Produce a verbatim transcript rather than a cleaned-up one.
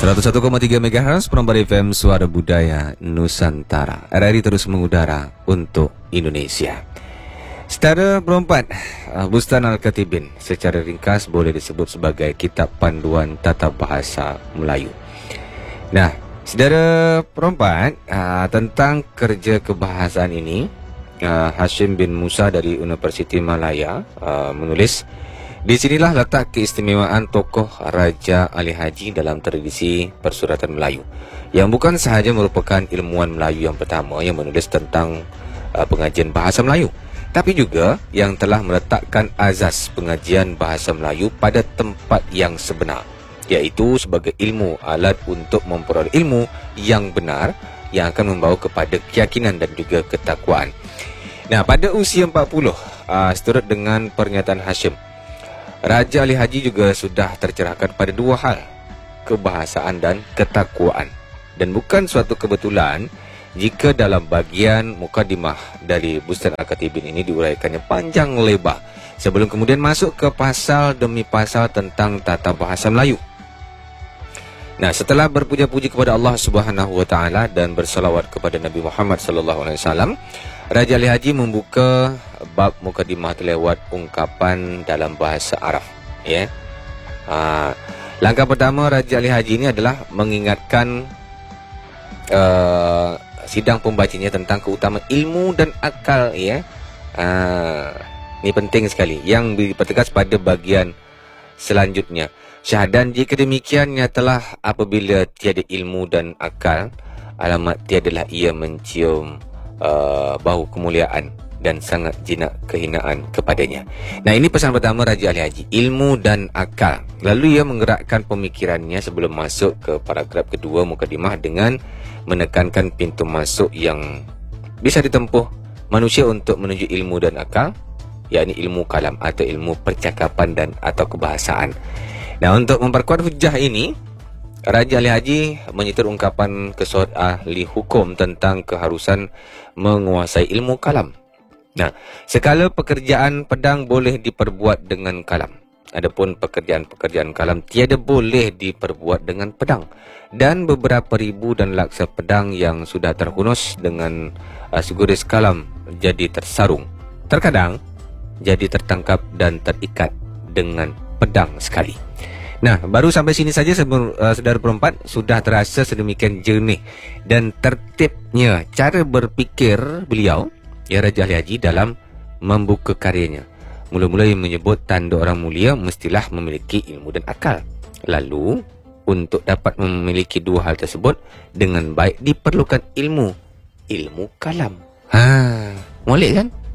seratus satu koma tiga megahertz Perempuan F M Suara Budaya Nusantara. R R I terus mengudara untuk Indonesia. Saudara perempat, Bustan Al-Katibin secara ringkas boleh disebut sebagai kitab panduan tata bahasa Melayu. Nah, saudara perempat, tentang kerja kebahasaan ini, Hashim bin Musa dari Universiti Malaya menulis, di sinilah letak keistimewaan tokoh Raja Ali Haji dalam tradisi persuratan Melayu, yang bukan sahaja merupakan ilmuwan Melayu yang pertama yang menulis tentang uh, pengajian bahasa Melayu, tapi juga yang telah meletakkan azas pengajian bahasa Melayu pada tempat yang sebenar, iaitu sebagai ilmu alat untuk memperoleh ilmu yang benar yang akan membawa kepada keyakinan dan juga ketakwaan. Nah, pada usia empat puluh, uh, seturut dengan pernyataan Hashim, Raja Ali Haji juga sudah tercerahkan pada dua hal, kebahasaan dan ketakwaan. Dan bukan suatu kebetulan jika dalam bagian mukadimah dari Bustan Al-Katibin ini diuraikannya panjang lebar, sebelum kemudian masuk ke pasal demi pasal tentang tata bahasa Melayu. Nah, setelah berpuja-puji kepada Allah Subhanahu wa taala dan bersalawat kepada Nabi Muhammad sallallahu alaihi wasallam, Raja Ali Haji membuka bab mukadimah lewat ungkapan dalam bahasa Arab, ya. Ha, langkah pertama Raja Ali Haji ini adalah mengingatkan uh, sidang pembacanya tentang keutamaan ilmu dan akal, ya. Ha, ini penting sekali yang dipertegas pada bagian selanjutnya. Syahadan jika demikian nyatalah apabila tiada ilmu dan akal, alamat tiadalah ia mencium Uh, bau kemuliaan dan sangat jinak kehinaan kepadanya. Nah, ini pesan pertama Raja Ali Haji, ilmu dan akal. Lalu ia menggerakkan pemikirannya sebelum masuk ke paragraf kedua mukadimah dengan menekankan pintu masuk yang bisa ditempuh manusia untuk menuju ilmu dan akal, yakni ilmu kalam atau ilmu percakapan dan atau kebahasaan. Nah, untuk memperkuat hujah ini, Raja Ali Haji menyetur ungkapan kesuat ahli hukum tentang keharusan menguasai ilmu kalam. Nah, segala pekerjaan pedang boleh diperbuat dengan kalam, adapun pekerjaan-pekerjaan kalam tiada boleh diperbuat dengan pedang. Dan beberapa ribu dan laksa pedang yang sudah terhunus dengan uh, seguris kalam jadi tersarung, terkadang jadi tertangkap dan terikat dengan pedang sekali. Nah, baru sampai sini saja uh, saudara perempat sudah terasa sedemikian jernih dan tertibnya cara berfikir beliau, ya, Raja Ali Haji dalam membuka karyanya. Mula-mula ia menyebut tanda orang mulia mestilah memiliki ilmu dan akal. Lalu, untuk dapat memiliki dua hal tersebut dengan baik diperlukan ilmu, ilmu kalam. Ha, molek kan?